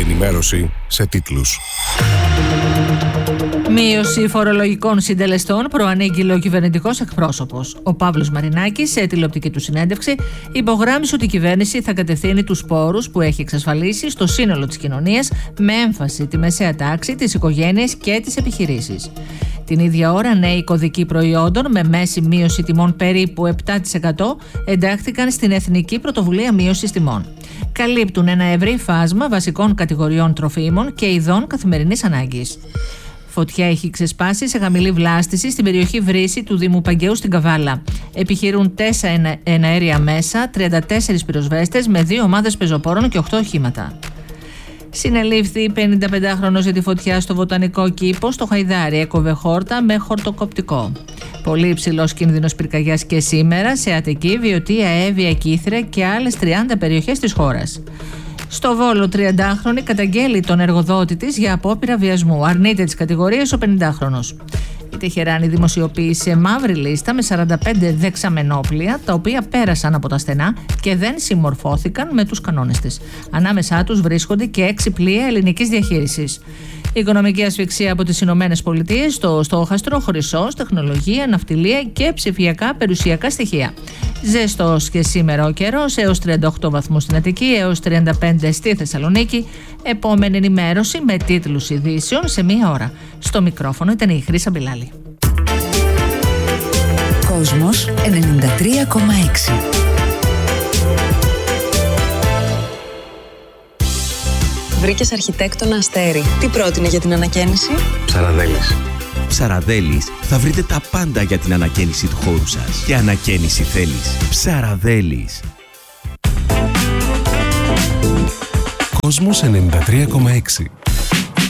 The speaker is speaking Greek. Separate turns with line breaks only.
ενημέρωση σε τίτλους.
Μείωση φορολογικών συντελεστών προανήγγειλε ο κυβερνητικός εκπρόσωπος. Ο Παύλος Μαρινάκης, σε τηλεοπτική του συνέντευξη, υπογράμμισε ότι η κυβέρνηση θα κατευθύνει τους πόρους που έχει εξασφαλίσει στο σύνολο της κοινωνίας, με έμφαση τη μεσαία τάξη, τις οικογένειες και τις επιχειρήσεις. Την ίδια ώρα, νέοι κωδικοί προϊόντων με μέση μείωση τιμών περίπου 7% εντάχθηκαν στην Εθνική Πρωτοβουλία Μείωσης Τιμών. Καλύπτουν ένα ευρύ φάσμα βασικών κατηγοριών τροφίμων και ειδών καθημερινής ανάγκης. Φωτιά έχει ξεσπάσει σε χαμηλή βλάστηση στην περιοχή Βρύση του Δήμου Παγκαίου στην Καβάλα. Επιχειρούν 4 εναέρια μέσα, 34 πυροσβέστες με 2 ομάδες πεζοπόρων και 8 οχήματα. Συνελήφθη 55χρονος για τη φωτιά στο Βοτανικό Κήπο στο Χαϊδάρι. Έκοβε χόρτα με χορτοκοπτικό. Πολύ υψηλός κίνδυνος πυρκαγιάς και σήμερα σε Αττική, Βιωτία, Εύβοια, Κύθρα και άλλες 30 περιοχές της χώρας. Στο Βόλο, 30χρονη καταγγέλει τον εργοδότη της για απόπειρα βιασμού. Αρνείται τις κατηγορίες ο 50χρονος. Η Τεχεράνη δημοσιοποίησε μαύρη λίστα με 45 δεξαμενόπλια, τα οποία πέρασαν από τα στενά και δεν συμμορφώθηκαν με τους κανόνες της. Ανάμεσά τους βρίσκονται και 6 πλοία ελληνικής διαχείρισης. Οικονομική ασφυξία από τις Ηνωμένες Πολιτείες, στο στόχαστρο, χρυσός, τεχνολογία, ναυτιλία και ψηφιακά περιουσιακά στοιχεία. Ζεστός και σήμερα ο καιρός, έως 38 βαθμούς στην Αττική, έως 35 στη Θεσσαλονίκη. Επόμενη ενημέρωση με τίτλους ειδήσεων σε 1 ώρα. Στο μικρόφωνο ήταν η Χρύσα Μπιλάλη.
Κόσμος 93,6.
Βρήκες αρχιτέκτονα Αστέρι. Τι πρότεινε για την ανακαίνιση?
Ψαραδέλης.
Ψαραδέλης, θα βρείτε τα πάντα για την ανακαίνιση του χώρου σας. Και ανακαίνιση θέλεις. Ψαραδέλης.
Κόσμος 93,6.